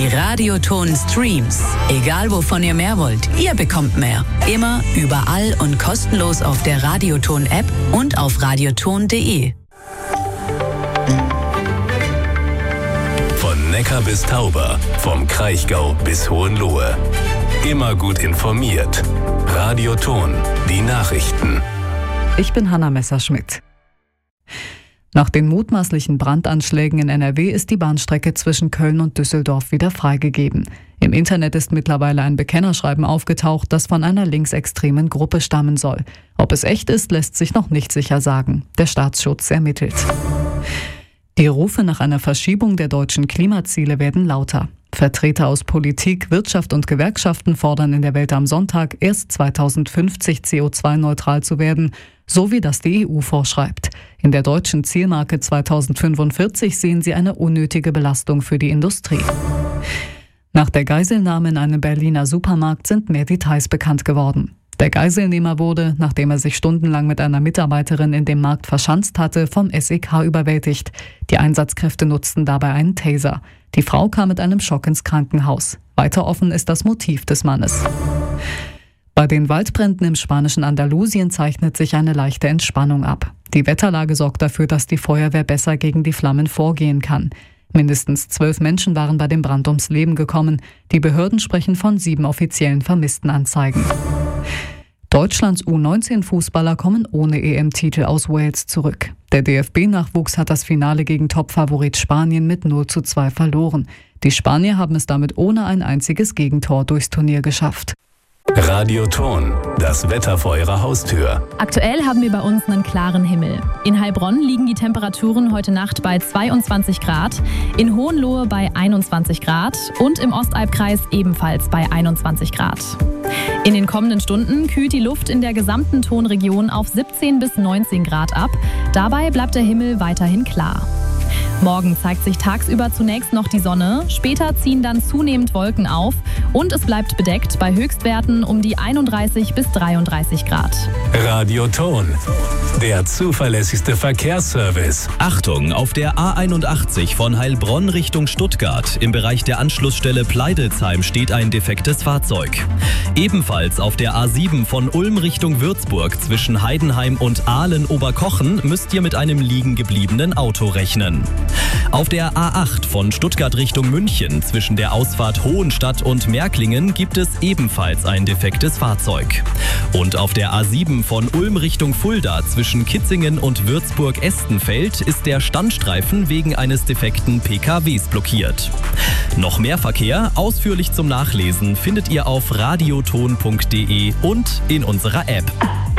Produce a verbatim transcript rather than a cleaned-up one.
Die Radioton Streams. Egal wovon ihr mehr wollt, ihr bekommt mehr. Immer, überall und kostenlos auf der Radioton App und auf radioton punkt de. Von Neckar bis Tauber, vom Kraichgau bis Hohenlohe. Immer gut informiert. Radioton, die Nachrichten. Ich bin Hanna Messerschmidt. Nach den mutmaßlichen Brandanschlägen in N R W ist die Bahnstrecke zwischen Köln und Düsseldorf wieder freigegeben. Im Internet ist mittlerweile ein Bekennerschreiben aufgetaucht, das von einer linksextremen Gruppe stammen soll. Ob es echt ist, lässt sich noch nicht sicher sagen. Der Staatsschutz ermittelt. Die Rufe nach einer Verschiebung der deutschen Klimaziele werden lauter. Vertreter aus Politik, Wirtschaft und Gewerkschaften fordern in der Welt am Sonntag, erst zweitausendfünfzig C O zwei neutral zu werden, so wie das die E U vorschreibt. In der deutschen Zielmarke zweitausendfünfundvierzig sehen sie eine unnötige Belastung für die Industrie. Nach der Geiselnahme in einem Berliner Supermarkt sind mehr Details bekannt geworden. Der Geiselnehmer wurde, nachdem er sich stundenlang mit einer Mitarbeiterin in dem Markt verschanzt hatte, vom S E K überwältigt. Die Einsatzkräfte nutzten dabei einen Taser. Die Frau kam mit einem Schock ins Krankenhaus. Weiter offen ist das Motiv des Mannes. Bei den Waldbränden im spanischen Andalusien zeichnet sich eine leichte Entspannung ab. Die Wetterlage sorgt dafür, dass die Feuerwehr besser gegen die Flammen vorgehen kann. Mindestens zwölf Menschen waren bei dem Brand ums Leben gekommen. Die Behörden sprechen von sieben offiziellen Vermisstenanzeigen. Deutschlands U neunzehn Fußballer kommen ohne E M-Titel aus Wales zurück. Der D F B-Nachwuchs hat das Finale gegen Topfavorit Spanien mit null zu zwei verloren. Die Spanier haben es damit ohne ein einziges Gegentor durchs Turnier geschafft. Radioton, das Wetter vor Ihrer Haustür. Aktuell haben wir bei uns einen klaren Himmel. In Heilbronn liegen die Temperaturen heute Nacht bei zweiundzwanzig Grad, in Hohenlohe bei einundzwanzig Grad und im Ostalbkreis ebenfalls bei einundzwanzig Grad. In den kommenden Stunden kühlt die Luft in der gesamten Tonregion auf siebzehn bis neunzehn Grad ab. Dabei bleibt der Himmel weiterhin klar. Morgen zeigt sich tagsüber zunächst noch die Sonne, später ziehen dann zunehmend Wolken auf und es bleibt bedeckt bei Höchstwerten um die einunddreißig bis dreiunddreißig Grad. Radioton, der zuverlässigste Verkehrsservice. Achtung, auf der A einundachtzig von Heilbronn Richtung Stuttgart im Bereich der Anschlussstelle Pleidelsheim steht ein defektes Fahrzeug. Ebenfalls auf der A sieben von Ulm Richtung Würzburg zwischen Heidenheim und Aalen-Oberkochen müsst ihr mit einem liegen gebliebenen Auto rechnen. Auf der A acht von Stuttgart Richtung München zwischen der Ausfahrt Hohenstadt und Märklingen gibt es ebenfalls ein defektes Fahrzeug. Und auf der A sieben von Ulm Richtung Fulda zwischen Kitzingen und Würzburg-Estenfeld ist der Standstreifen wegen eines defekten P K Ws blockiert. Noch mehr Verkehr, ausführlich zum Nachlesen, findet ihr auf radioton punkt de und in unserer App.